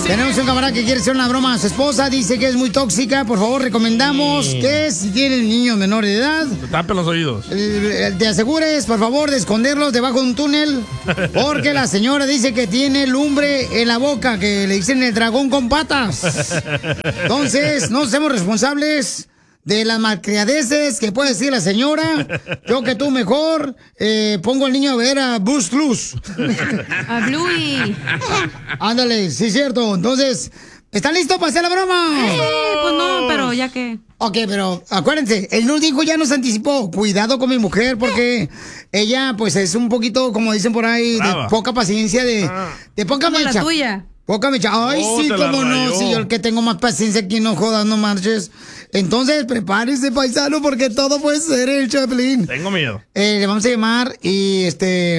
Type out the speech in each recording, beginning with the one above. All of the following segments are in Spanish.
Tenemos un camarada que quiere hacer una broma a su esposa. Dice que es muy tóxica. Por favor, recomendamos que si tienen niños menores de edad, te tapen los oídos. Te asegures, por favor, de esconderlos debajo de un túnel. Porque la señora dice que tiene lumbre en la boca, que le dicen el dragón con patas. Entonces, no hacemos responsables de las malcriadeces que puede decir la señora. Yo que tú mejor pongo al niño a ver a Bruce Cruz. A Bluey. Ándale, sí, cierto. Entonces, ¿está listo para hacer la broma? Pues no, pero ya que... Ok, pero acuérdense, él nos dijo, ya nos anticipó. Cuidado con mi mujer porque ella, pues, es un poquito, como dicen por ahí, brava. De poca paciencia, de poca Como mecha. la tuya. Poca mecha. Ay, sí, cómo no. Sí, yo el que tengo más paciencia aquí, no jodas, no marches. Entonces, prepárese, paisano, porque todo puede ser el Chaplin. Tengo miedo. Le vamos a llamar y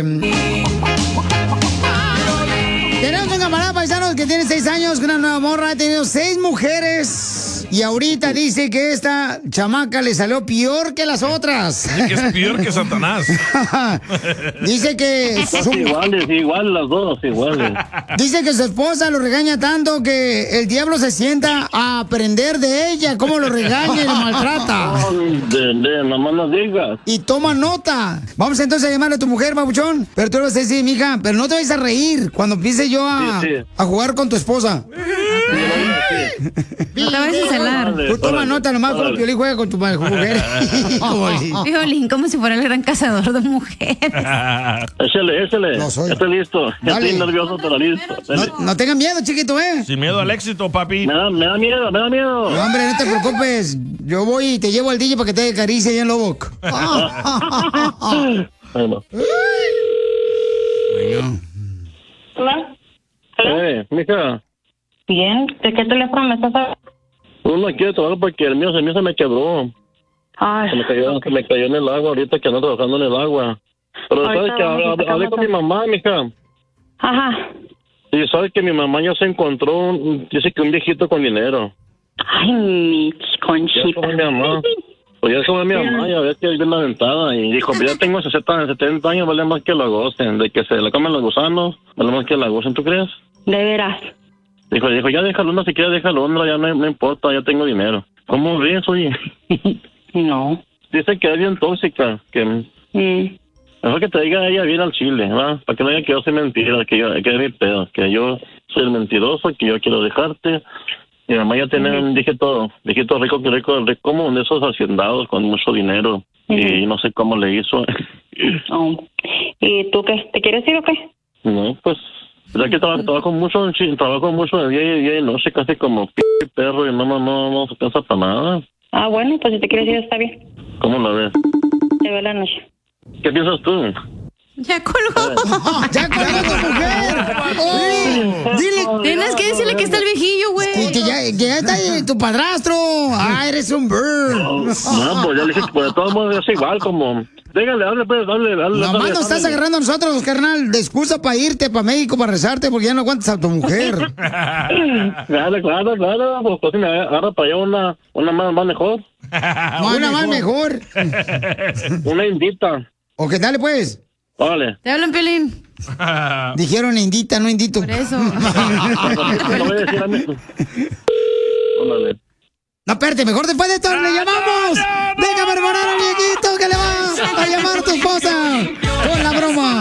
tenemos un camarada paisano que tiene 6 años, una nueva morra, ha tenido 6 mujeres. Y ahorita dice que esta chamaca le salió peor que las otras. Que es peor que Satanás. Dice que... Igual las dos, iguales. Dice que su esposa lo regaña tanto que el diablo se sienta a aprender de ella, cómo lo regaña y lo maltrata. Nomás no digas. Y toma nota. Vamos entonces a llamarle a tu mujer, babuchón. Pero tú le vas a decir, mija, pero no te vayas a reír cuando empiece yo a jugar con tu esposa. No te vayas a celar. Tú toma nota nomás como Piolín juega con tu mujer. Piolín, como si fuera el gran cazador de mujeres. Échale. No soy. Estoy listo. Dale. Estoy nervioso, pero listo. No tengan miedo, chiquito, Sin miedo al éxito, papi. Me da miedo. No, hombre, no te preocupes. Yo voy y te llevo al DJ para que te acaricie allá en Lubbock. Bueno. Hola. Mija. Bien, ¿de qué teléfono me estás hablando? Uno quiere trabajar porque el mío se me quebró. Ay, Se me cayó en el agua ahorita que ando trabajando en el agua. Pero ahorita sabes que hablé con mi mamá, mija. Ajá. Y sabes que mi mamá ya se encontró, dice que un viejito con dinero. Ay, mi conchita. Ya fue mi mamá. Pues ya fue mi mamá, ya ves que vive en la ventada. Y dijo, pues ya tengo 70 años, vale más que la gocen. De que se la comen los gusanos, vale más que la gocen, ¿tú crees? De veras. Dijo, ya déjalo, no siquiera déjalo, ya no importa, ya tengo dinero. ¿Cómo ves, oye? No. Dice que es bien tóxica, que... Mejor que te diga ella bien al chile, ¿va? Para que no diga que yo soy mentira, que es mi pedo, que yo soy el mentiroso, que yo quiero dejarte. Mi mamá ya tiene un viejito rico, como de esos haciendados con mucho dinero. Y no sé cómo le hizo. ¿Y tú qué? ¿Te quieres ir o qué? No, pues... Ya que trabajo mucho de día y noche, casi como perro, y no se piensa para nada. Ah, bueno, pues si te quieres ir está bien. ¿Cómo la ves? Te veo la noche. ¿Qué piensas tú? Ya colgó. ¡Ya colgó tu mujer! Dile. Tienes que decirle que está el viejillo, güey. Que ya está ahí tu padrastro. Ah, eres un bird. No, pues ya le dije que de todos modos es igual, como... Dígale, dale. Nomás nos estás agarrando a nosotros, carnal, de excusa para irte para México, para rezarte, porque ya no aguantas a tu mujer. Claro, pues si me agarra para allá una más mejor. Una más mejor. Una indita. Ok, dale pues. Vale. Te hablan, Piolín. Dijeron indita, no indito. Por eso. No voy a decir a mí. Órale. No, espérate, mejor después de esto le llamamos. Venga, preparar al viejito que le va a llamar a tu esposa con la broma.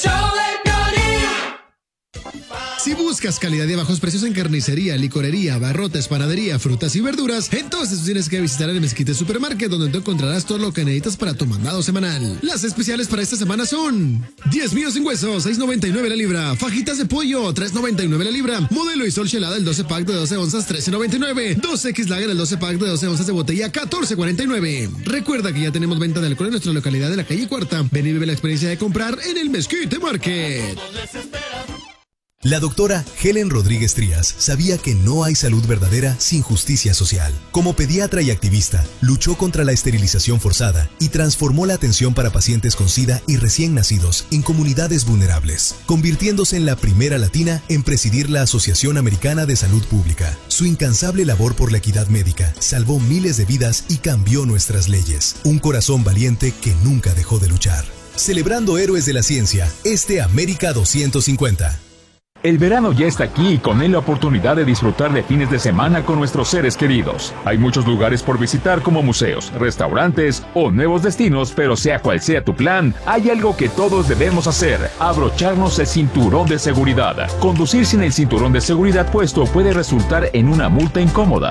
Si buscas calidad y bajos precios en carnicería, licorería, abarrotes, panadería, frutas y verduras, entonces tienes que visitar el Mezquite Supermarket, donde tú encontrarás todo lo que necesitas para tu mandado semanal. Las especiales para esta semana son 10 míos sin hueso, $6.99 la libra, fajitas de pollo, $3.99 la libra, modelo y sol chelada el 12 pack de 12 onzas, $13.99, 2X Lager el 12 pack de 12 onzas de botella, $14.49. Recuerda que ya tenemos venta de alcohol en nuestra localidad de la calle Cuarta. Ven y vive la experiencia de comprar en el Mezquite Market. La doctora Helen Rodríguez Trías sabía que no hay salud verdadera sin justicia social. Como pediatra y activista, luchó contra la esterilización forzada y transformó la atención para pacientes con SIDA y recién nacidos en comunidades vulnerables, convirtiéndose en la primera latina en presidir la Asociación Americana de Salud Pública. Su incansable labor por la equidad médica salvó miles de vidas y cambió nuestras leyes. Un corazón valiente que nunca dejó de luchar. Celebrando héroes de la ciencia, América 250. El verano ya está aquí y con él la oportunidad de disfrutar de fines de semana con nuestros seres queridos. Hay muchos lugares por visitar como museos, restaurantes o nuevos destinos, pero sea cual sea tu plan, hay algo que todos debemos hacer: abrocharnos el cinturón de seguridad. Conducir sin el cinturón de seguridad puesto puede resultar en una multa incómoda.